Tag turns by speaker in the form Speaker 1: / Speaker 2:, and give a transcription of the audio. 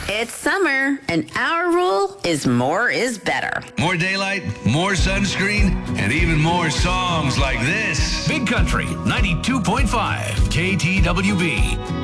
Speaker 1: It's summer, and our rule is more is better.
Speaker 2: More daylight, more sunscreen, and even more songs like this.
Speaker 3: Big Country 92.5 KTWB.